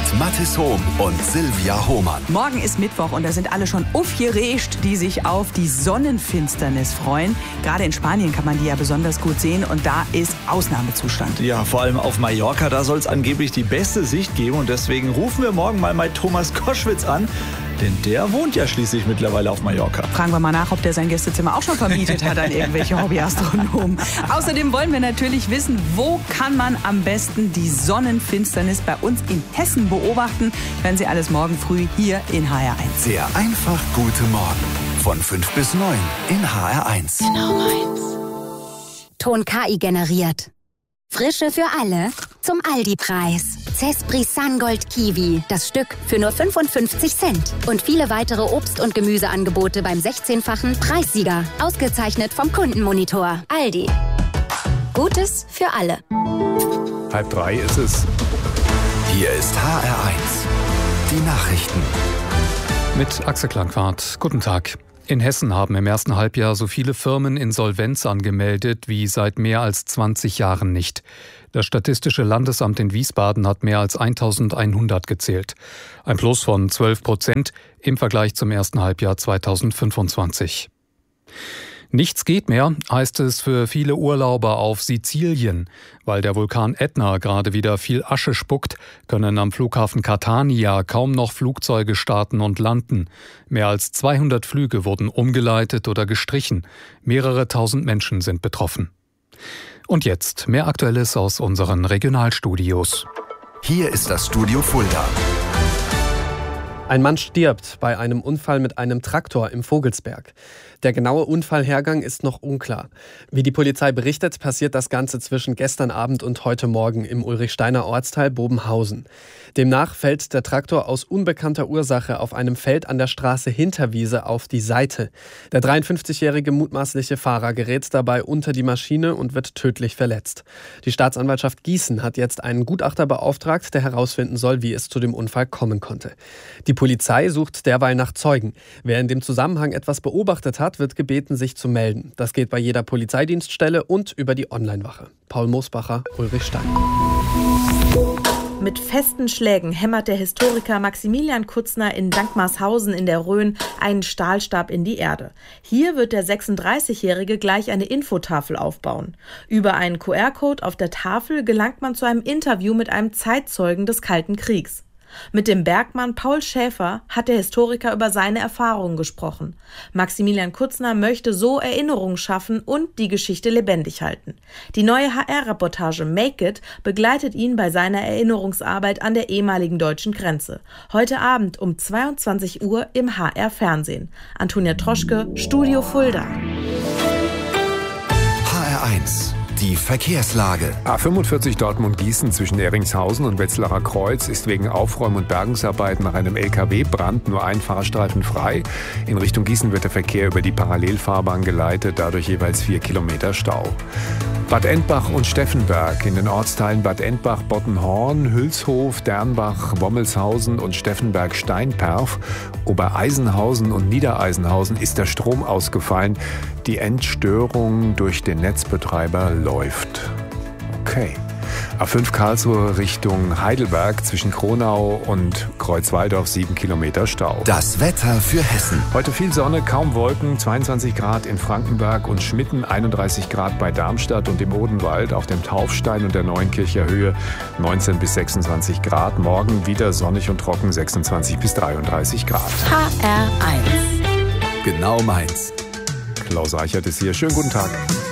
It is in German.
Mathis Hohm und Silvia Hohmann. Morgen ist Mittwoch und da sind alle schon aufgeregt, die sich auf die Sonnenfinsternis freuen. Gerade in Spanien kann man die ja besonders gut sehen und da ist Ausnahmezustand. Ja, vor allem auf Mallorca, da soll es angeblich die beste Sicht geben und deswegen rufen wir morgen mal Thomas Koschwitz an. Denn der wohnt ja schließlich mittlerweile auf Mallorca. Fragen wir mal nach, ob der sein Gästezimmer auch schon vermietet hat an irgendwelche Hobbyastronomen. Außerdem wollen wir natürlich wissen, wo kann man am besten die Sonnenfinsternis bei uns in Hessen beobachten. Hören Sie alles morgen früh hier in HR1. Der einfach gute Morgen von 5 bis 9 in HR1. Genau meins. Ton KI generiert. Frische für alle zum Aldi-Preis. Zespri Sungold Kiwi, das Stück für nur 55 Cent. Und viele weitere Obst- und Gemüseangebote beim 16-fachen Preissieger. Ausgezeichnet vom Kundenmonitor. Aldi. Gutes für alle. 2:30 ist es. Hier ist HR1. Die Nachrichten. Mit Axel Klangquart. Guten Tag. In Hessen haben im ersten Halbjahr so viele Firmen Insolvenz angemeldet wie seit mehr als 20 Jahren nicht. Das Statistische Landesamt in Wiesbaden hat mehr als 1100 gezählt. Ein Plus von 12% im Vergleich zum ersten Halbjahr 2025. Nichts geht mehr, heißt es für viele Urlauber auf Sizilien. Weil der Vulkan Ätna gerade wieder viel Asche spuckt, können am Flughafen Catania kaum noch Flugzeuge starten und landen. Mehr als 200 Flüge wurden umgeleitet oder gestrichen. Mehrere tausend Menschen sind betroffen. Und jetzt mehr Aktuelles aus unseren Regionalstudios. Hier ist das Studio Fulda. Ein Mann stirbt bei einem Unfall mit einem Traktor im Vogelsberg. Der genaue Unfallhergang ist noch unklar. Wie die Polizei berichtet, passiert das Ganze zwischen gestern Abend und heute Morgen im Ulrichsteiner Ortsteil Bobenhausen. Demnach fällt der Traktor aus unbekannter Ursache auf einem Feld an der Straße Hinterwiese auf die Seite. Der 53-jährige mutmaßliche Fahrer gerät dabei unter die Maschine und wird tödlich verletzt. Die Staatsanwaltschaft Gießen hat jetzt einen Gutachter beauftragt, der herausfinden soll, wie es zu dem Unfall kommen konnte. Die Polizei sucht derweil nach Zeugen. Wer in dem Zusammenhang etwas beobachtet hat, wird gebeten, sich zu melden. Das geht bei jeder Polizeidienststelle und über die Onlinewache. Paul Moosbacher, Ulrichstein. Mit festen Schlägen hämmert der Historiker Maximilian Kutzner in Dankmarshausen in der Rhön einen Stahlstab in die Erde. Hier wird der 36-Jährige gleich eine Infotafel aufbauen. Über einen QR-Code auf der Tafel gelangt man zu einem Interview mit einem Zeitzeugen des Kalten Kriegs. Mit dem Bergmann Paul Schäfer hat der Historiker über seine Erfahrungen gesprochen. Maximilian Kutzner möchte so Erinnerungen schaffen und die Geschichte lebendig halten. Die neue HR-Reportage Make It begleitet ihn bei seiner Erinnerungsarbeit an der ehemaligen deutschen Grenze. Heute Abend um 22 Uhr im HR-Fernsehen. Antonia Troschke, Studio Fulda. HR1. Die Verkehrslage. A45 Dortmund-Gießen zwischen Eringshausen und Wetzlarer Kreuz ist wegen Aufräum- und Bergungsarbeiten nach einem LKW-Brand nur ein Fahrstreifen frei. In Richtung Gießen wird der Verkehr über die Parallelfahrbahn geleitet, dadurch jeweils 4 Kilometer Stau. Bad Endbach und Steffenberg in den Ortsteilen Bad Endbach, Bottenhorn, Hülshof, Dernbach, Wommelshausen und Steffenberg-Steinperf. Obereisenhausen und Niedereisenhausen ist der Strom ausgefallen. Die Entstörung durch den Netzbetreiber läuft. Okay. A5 Karlsruhe Richtung Heidelberg zwischen Kronau und Kreuzwaldorf 7 Kilometer Stau. Das Wetter für Hessen. Heute viel Sonne, kaum Wolken, 22 Grad in Frankenberg und Schmitten, 31 Grad bei Darmstadt und im Odenwald, auf dem Taufstein und der Neuenkircher Höhe 19 bis 26 Grad. Morgen wieder sonnig und trocken, 26 bis 33 Grad. HR1. Genau meins. Klaus Reichert ist hier. Schönen guten Tag.